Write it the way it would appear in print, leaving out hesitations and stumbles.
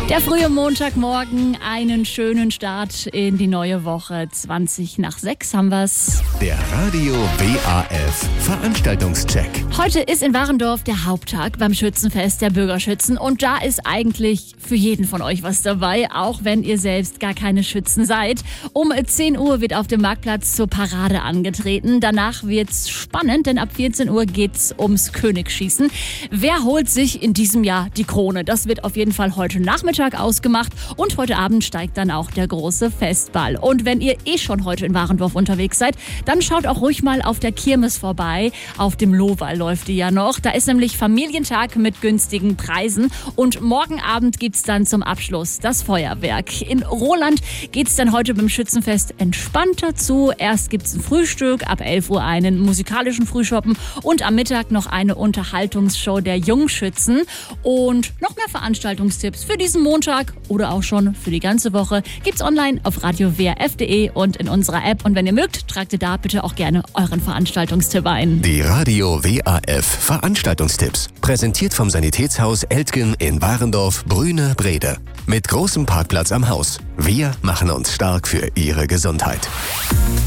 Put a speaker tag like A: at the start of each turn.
A: Der frühe Montagmorgen, einen schönen Start in die neue Woche. 20:06 haben wir's.
B: Der Radio WAF Veranstaltungscheck.
A: Heute ist in Warendorf der Haupttag beim Schützenfest der Bürgerschützen und da ist eigentlich für jeden von euch was dabei, auch wenn ihr selbst gar keine Schützen seid. Um 10 Uhr wird auf dem Marktplatz zur Parade angetreten. Danach wird's spannend, denn ab 14 Uhr geht's ums Königsschießen. Wer holt sich in diesem Jahr die Krone? Das wird auf jeden Fall heute Nachmittag ausgemacht und heute Abend steigt dann auch der große Festball. Und wenn ihr schon heute in Warendorf unterwegs seid, dann schaut auch ruhig mal auf der Kirmes vorbei. Auf dem Lohwall läuft die ja noch. Da ist nämlich Familientag mit günstigen Preisen und morgen Abend gibt's dann zum Abschluss das Feuerwerk. In Roland geht's dann heute beim Schützenfest entspannter zu. Erst gibt's ein Frühstück, ab 11 Uhr einen musikalischen Frühschoppen und am Mittag noch eine Unterhaltungsshow der Jungschützen und noch mehr Veranstaltungstipps für diesen Montag oder auch schon für die ganze Woche gibt's online auf radiowrf.de und in unserer App. Und wenn ihr mögt, tragt ihr da bitte auch gerne euren Veranstaltungstipp ein.
B: Die Radio WAF Veranstaltungstipps. Präsentiert vom Sanitätshaus Eltgen in Warendorf, Brüne-Brede. Mit großem Parkplatz am Haus. Wir machen uns stark für Ihre Gesundheit.